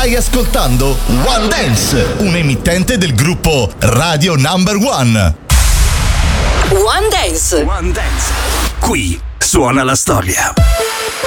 Stai ascoltando One Dance, un emittente del gruppo Radio Number One. One Dance. One Dance. Qui suona la storia.